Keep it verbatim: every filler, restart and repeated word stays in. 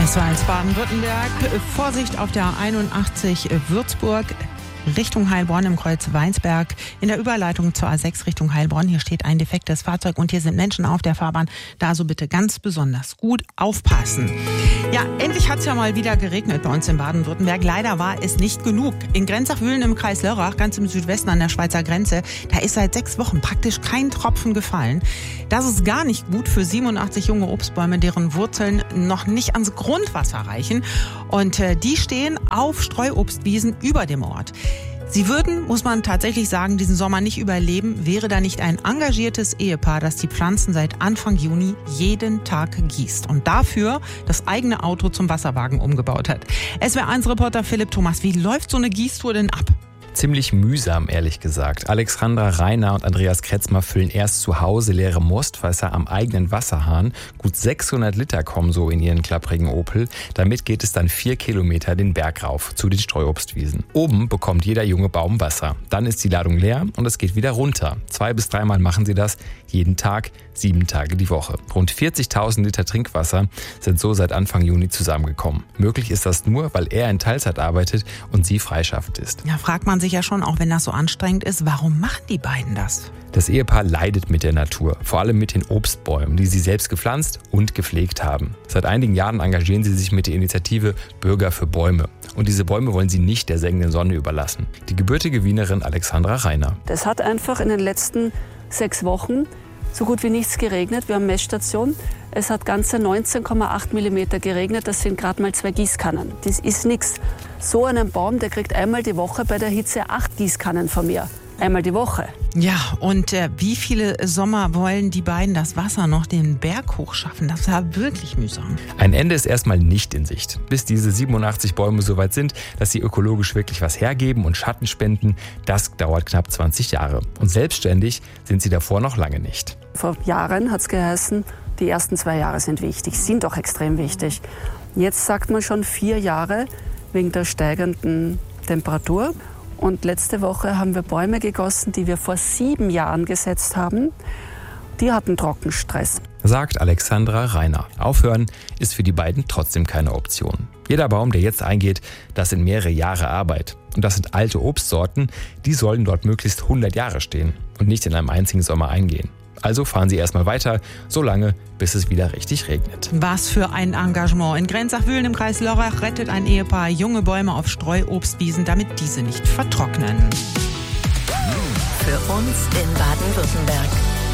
S W R eins Baden-Württemberg. Vorsicht auf der einundachtzig Würzburg Richtung Heilbronn im Kreuz Weinsberg. In der Überleitung zur A sechs Richtung Heilbronn. Hier steht ein defektes Fahrzeug und hier sind Menschen auf der Fahrbahn. Da also bitte ganz besonders gut aufpassen. Ja, endlich hat es ja mal wieder geregnet bei uns in Baden-Württemberg. Leider war es nicht genug. In Grenzach-Wühlen im Kreis Lörrach, ganz im Südwesten an der Schweizer Grenze, da ist seit sechs Wochen praktisch kein Tropfen gefallen. Das ist gar nicht gut für siebenundachtzig junge Obstbäume, deren Wurzeln noch nicht ans Grundwasser reichen. Und äh, die stehen auf Streuobstwiesen über dem Ort. Sie würden, muss man tatsächlich sagen, diesen Sommer nicht überleben, wäre da nicht ein engagiertes Ehepaar, das die Pflanzen seit Anfang Juni jeden Tag gießt und dafür das eigene Auto zum Wasserwagen umgebaut hat. S W R eins Reporter Philipp Thomas, wie läuft so eine Gießtour denn ab? Ziemlich mühsam, ehrlich gesagt. Alexandra Reiner und Andreas Kretzmer füllen erst zu Hause leere Mostfässer am eigenen Wasserhahn. Gut sechshundert Liter kommen so in ihren klapprigen Opel. Damit geht es dann vier Kilometer den Berg rauf zu den Streuobstwiesen. Oben bekommt jeder junge Baum Wasser. Dann ist die Ladung leer und es geht wieder runter. Zwei bis dreimal machen sie das, jeden Tag, sieben Tage die Woche. Rund vierzigtausend Liter Trinkwasser sind so seit Anfang Juni zusammengekommen. Möglich ist das nur, weil er in Teilzeit arbeitet und sie freischaffend ist. Ja, fragt man sich ja schon, auch wenn das so anstrengend ist, warum machen die beiden das? Das Ehepaar leidet mit der Natur, vor allem mit den Obstbäumen, die sie selbst gepflanzt und gepflegt haben. Seit einigen Jahren engagieren sie sich mit der Initiative Bürger für Bäume. Und diese Bäume wollen sie nicht der sengenden Sonne überlassen. Die gebürtige Wienerin Alexandra Reiner. Es hat einfach in den letzten sechs Wochen so gut wie nichts geregnet. Wir haben Messstation. Es hat ganze neunzehn Komma acht Millimeter geregnet. Das sind gerade mal zwei Gießkannen. Das ist nichts. So einen Baum, der kriegt einmal die Woche bei der Hitze acht Gießkannen von mir. Einmal die Woche. Ja, und äh, wie viele Sommer wollen die beiden das Wasser noch den Berg hochschaffen? Das war wirklich mühsam. Ein Ende ist erstmal nicht in Sicht. Bis diese siebenundachtzig Bäume so weit sind, dass sie ökologisch wirklich was hergeben und Schatten spenden, das dauert knapp zwanzig Jahre. Und selbstständig sind sie davor noch lange nicht. Vor Jahren hat es geheißen, die ersten zwei Jahre sind wichtig, sind auch extrem wichtig. Jetzt sagt man schon vier Jahre wegen der steigenden Temperatur. Und letzte Woche haben wir Bäume gegossen, die wir vor sieben Jahren gesetzt haben. Die hatten Trockenstress. Sagt Alexandra Reiner. Aufhören ist für die beiden trotzdem keine Option. Jeder Baum, der jetzt eingeht, das sind mehrere Jahre Arbeit. Und das sind alte Obstsorten, die sollen dort möglichst hundert Jahre stehen und nicht in einem einzigen Sommer eingehen. Also fahren sie erstmal weiter, so lange, bis es wieder richtig regnet. Was für ein Engagement. In Grenzach-Wühlen im Kreis Lörrach rettet ein Ehepaar junge Bäume auf Streuobstwiesen, damit diese nicht vertrocknen. Für uns in Baden-Württemberg.